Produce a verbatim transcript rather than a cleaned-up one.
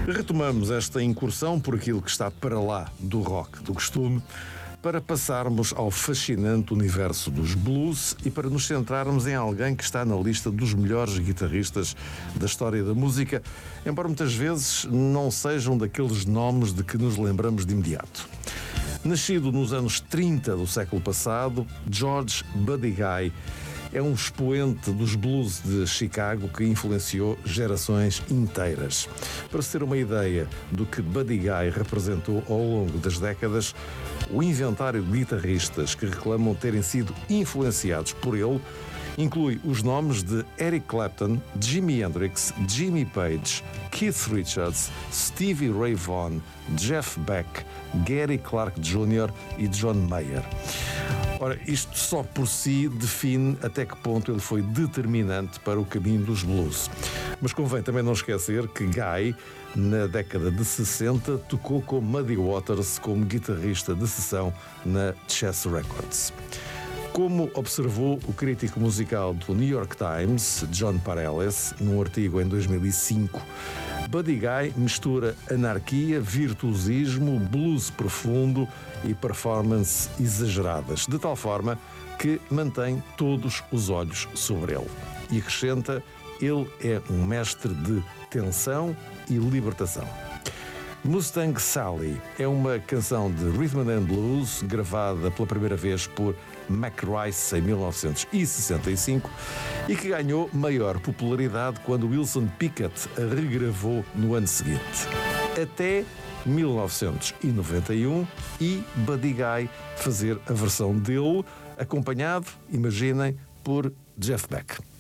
Retomamos esta incursão por aquilo que está para lá do rock do costume, para passarmos ao fascinante universo dos blues e para nos centrarmos em alguém que está na lista dos melhores guitarristas da história da música, embora muitas vezes não sejam daqueles nomes de que nos lembramos de imediato. Nascido nos anos trinta do século passado, George Buddy Guy é um expoente dos blues de Chicago que influenciou gerações inteiras. Para se ter uma ideia do que Buddy Guy representou ao longo das décadas, o inventário de guitarristas que reclamam terem sido influenciados por ele inclui os nomes de Eric Clapton, Jimi Hendrix, Jimmy Page, Keith Richards, Stevie Ray Vaughan, Jeff Beck, Gary Clark Júnior e John Mayer. Ora, isto só por si define até que ponto ele foi determinante para o caminho dos blues. Mas convém também não esquecer que Guy, na década de sessenta, tocou com Muddy Waters como guitarrista de sessão na Chess Records. Como observou o crítico musical do New York Times, John Pareles, num artigo em dois mil e cinco, Buddy Guy mistura anarquia, virtuosismo, blues profundo e performance exageradas, de tal forma que mantém todos os olhos sobre ele. E acrescenta, ele é um mestre de tensão e libertação. Mustang Sally é uma canção de rhythm and blues gravada pela primeira vez por Mac Rice em mil novecentos e sessenta e cinco e que ganhou maior popularidade quando Wilson Pickett a regravou no ano seguinte. Até mil novecentos e noventa e um e Buddy Guy fazer a versão dele, acompanhado, imaginem, por Jeff Beck.